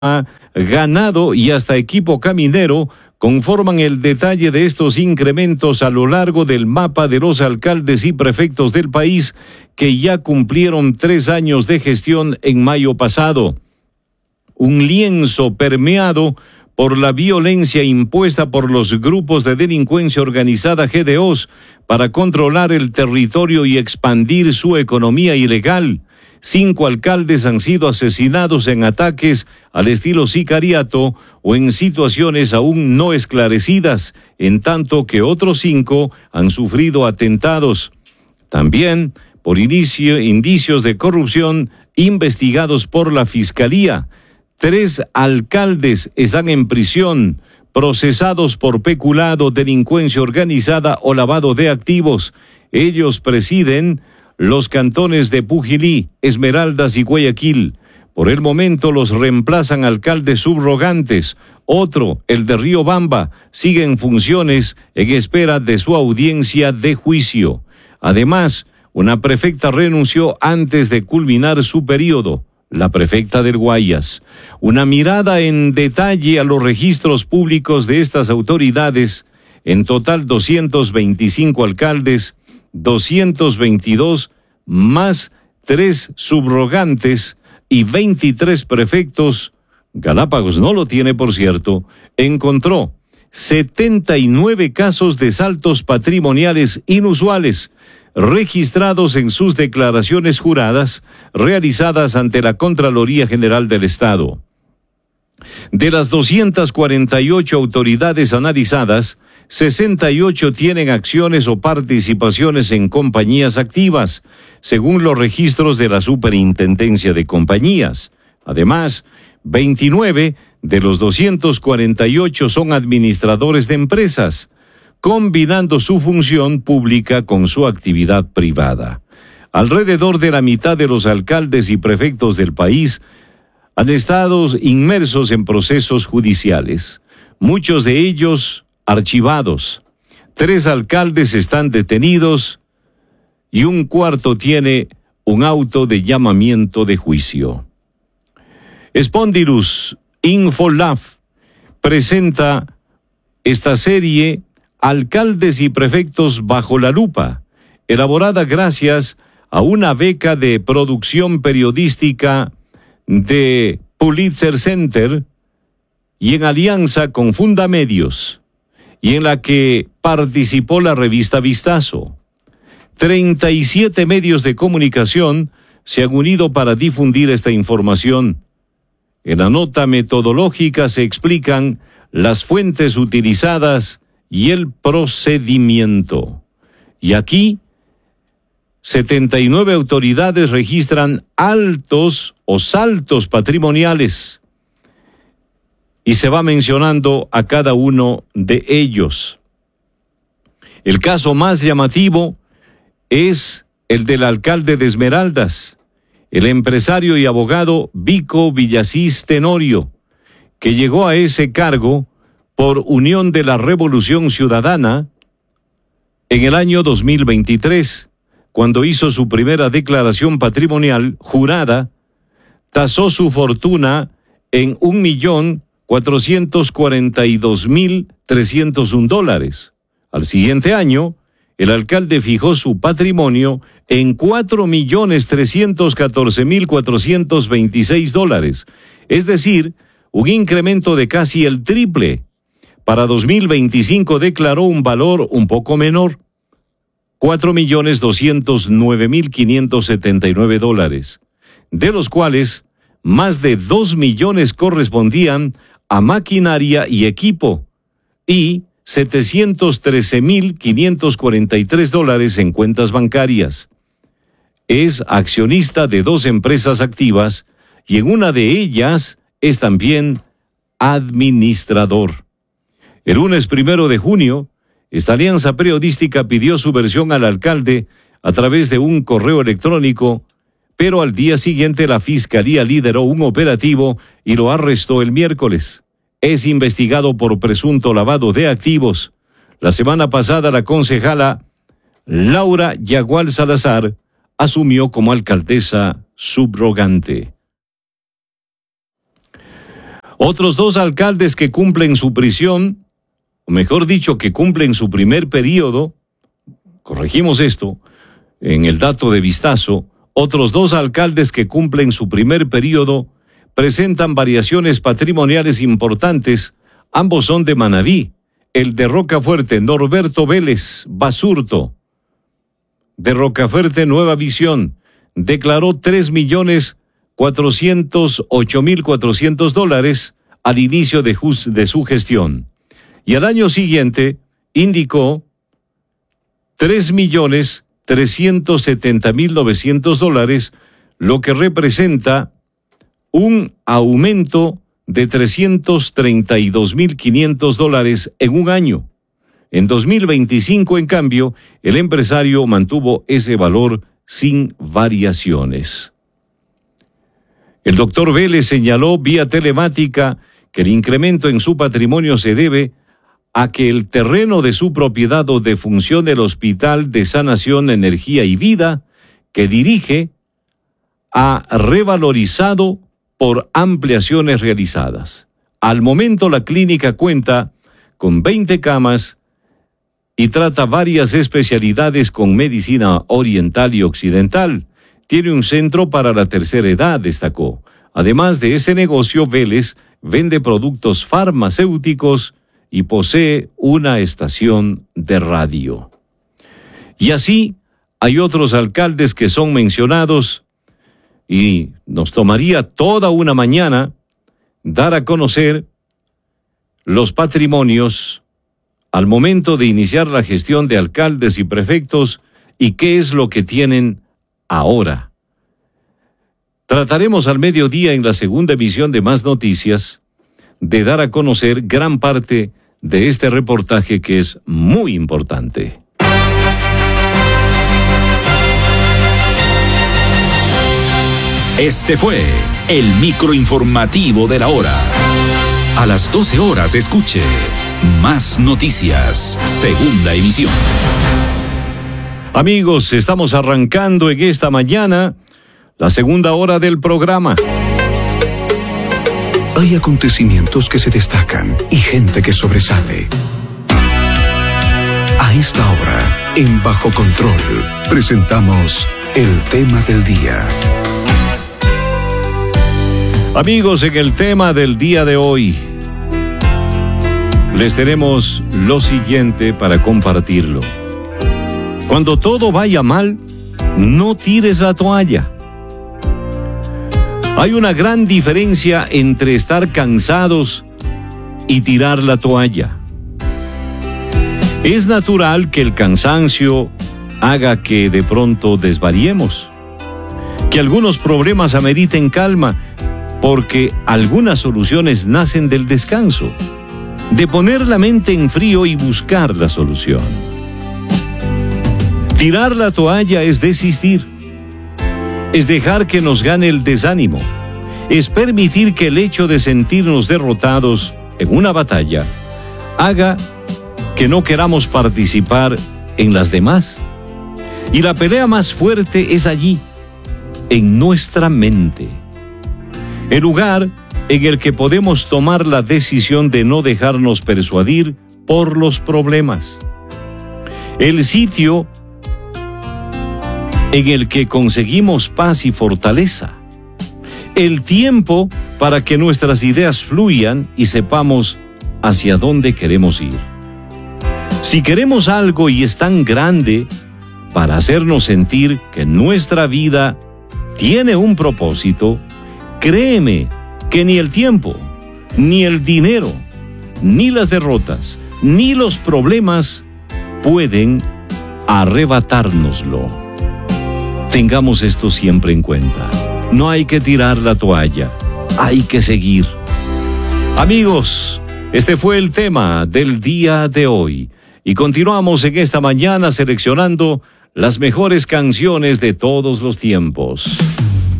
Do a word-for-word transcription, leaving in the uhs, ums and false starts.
ganado y hasta equipo caminero conforman el detalle de estos incrementos a lo largo del mapa de los alcaldes y prefectos del país que ya cumplieron tres años de gestión en mayo pasado. Un lienzo permeado por la violencia impuesta por los grupos de delincuencia organizada G D Os para controlar el territorio y expandir su economía ilegal. Cinco alcaldes han sido asesinados en ataques al estilo sicariato o en situaciones aún no esclarecidas, en tanto que otros cinco han sufrido atentados. También por inicio, indicios de corrupción investigados por la Fiscalía. Tres alcaldes están en prisión, procesados por peculado, delincuencia organizada o lavado de activos. Ellos presiden los cantones de Pujilí, Esmeraldas y Guayaquil. Por el momento los reemplazan alcaldes subrogantes. Otro, el de Riobamba, sigue en funciones en espera de su audiencia de juicio. Además, una prefecta renunció antes de culminar su periodo, la prefecta del Guayas. Una mirada en detalle a los registros públicos de estas autoridades. En total doscientos veinticinco alcaldes, doscientos veintidós más tres subrogantes y veintitrés prefectos. Galápagos no lo tiene, por cierto. Encontró setenta y nueve casos de saltos patrimoniales inusuales registrados en sus declaraciones juradas realizadas ante la Contraloría General del Estado. De las doscientas cuarenta y ocho autoridades analizadas, sesenta y ocho tienen acciones o participaciones en compañías activas, según los registros de la Superintendencia de Compañías. Además, veintinueve de los doscientos cuarenta y ocho son administradores de empresas, combinando su función pública con su actividad privada. Alrededor de la mitad de los alcaldes y prefectos del país han estado inmersos en procesos judiciales, muchos de ellos archivados. Tres alcaldes están detenidos y un cuarto tiene un auto de llamamiento de juicio. Spondylus Infolab presenta esta serie Alcaldes y Prefectos bajo la lupa, elaborada gracias a una beca de producción periodística de Pulitzer Center y en alianza con Fundamedios, y en la que participó la revista Vistazo. treinta y siete medios de comunicación se han unido para difundir esta información. En la nota metodológica se explican las fuentes utilizadas y el procedimiento. Y aquí, setenta y nueve autoridades registran altos o saltos patrimoniales, y se va mencionando a cada uno de ellos. El caso más llamativo es el del alcalde de Esmeraldas, el empresario y abogado Vico Villasís Tenorio, que llegó a ese cargo por Unión de la Revolución Ciudadana en el año dos mil veintitrés, cuando hizo su primera declaración patrimonial jurada, tasó su fortuna en un millón cuatrocientos cuarenta y dos mil trescientos un dólares. Al siguiente año, el alcalde fijó su patrimonio en cuatro millones trescientos catorce mil cuatrocientos veintiséis dólares, es decir, un incremento de casi el triple. Para dos mil veinticinco declaró un valor un poco menor, cuatro millones doscientos nueve mil quinientos setenta y nueve dólares, de los cuales más de dos millones correspondían a maquinaria y equipo y setecientos trece mil quinientos cuarenta y tres dólares en cuentas bancarias. Es accionista de dos empresas activas y en una de ellas es también administrador. El lunes primero de junio, esta alianza periodística pidió su versión al alcalde a través de un correo electrónico, pero al día siguiente la Fiscalía lideró un operativo y lo arrestó el miércoles. Es investigado por presunto lavado de activos. La semana pasada la concejala Laura Yagual Salazar asumió como alcaldesa subrogante. Otros dos alcaldes que cumplen su prisión, o mejor dicho, que cumplen su primer periodo, corregimos esto, en el dato de vistazo, otros dos alcaldes que cumplen su primer periodo presentan variaciones patrimoniales importantes, ambos son de Manabí, el de Rocafuerte, Norberto Vélez Basurto, de Rocafuerte Nueva Visión, declaró tres millones cuatrocientos ocho mil cuatrocientos dólares al inicio de, just, de su gestión. Y al año siguiente indicó tres millones trescientos setenta mil novecientos dólares, lo que representa un aumento de trescientos treinta y dos mil quinientos dólares en un año. En dos mil veinticinco, en cambio, el empresario mantuvo ese valor sin variaciones. El doctor Vélez señaló vía telemática que el incremento en su patrimonio se debe a que el terreno de su propiedad donde funciona el Hospital de Sanación, Energía y Vida, que dirige, ha revalorizado por ampliaciones realizadas. Al momento la clínica cuenta con veinte camas y trata varias especialidades con medicina oriental y occidental. Tiene un centro para la tercera edad, destacó. Además de ese negocio, Vélez vende productos farmacéuticos y posee una estación de radio. Y así hay otros alcaldes que son mencionados y nos tomaría toda una mañana dar a conocer los patrimonios al momento de iniciar la gestión de alcaldes y prefectos y qué es lo que tienen ahora. Trataremos al mediodía en la segunda emisión de Más Noticias de dar a conocer gran parte de este reportaje que es muy importante. Este fue el microinformativo de la hora. A las doce horas escuche Más Noticias, segunda emisión. Amigos, estamos arrancando en esta mañana la segunda hora del programa. Hay acontecimientos que se destacan y gente que sobresale. A esta hora, en Bajo Control, presentamos el tema del día. Amigos, en el tema del día de hoy, les tenemos lo siguiente para compartirlo. Cuando todo vaya mal, no tires la toalla. Hay una gran diferencia entre estar cansados y tirar la toalla. Es natural que el cansancio haga que de pronto desvariemos, que algunos problemas ameriten calma, porque algunas soluciones nacen del descanso, de poner la mente en frío y buscar la solución. Tirar la toalla es desistir, es dejar que nos gane el desánimo, es permitir que el hecho de sentirnos derrotados en una batalla haga que no queramos participar en las demás. Y la pelea más fuerte es allí, en nuestra mente. El lugar en el que podemos tomar la decisión de no dejarnos persuadir por los problemas. El sitio en el que conseguimos paz y fortaleza. El tiempo para que nuestras ideas fluyan y sepamos hacia dónde queremos ir. Si queremos algo y es tan grande para hacernos sentir que nuestra vida tiene un propósito, créeme que ni el tiempo, ni el dinero, ni las derrotas, ni los problemas pueden arrebatárnoslo. Tengamos esto siempre en cuenta. No hay que tirar la toalla, hay que seguir. Amigos, este fue el tema del día de hoy. Y continuamos en esta mañana seleccionando las mejores canciones de todos los tiempos.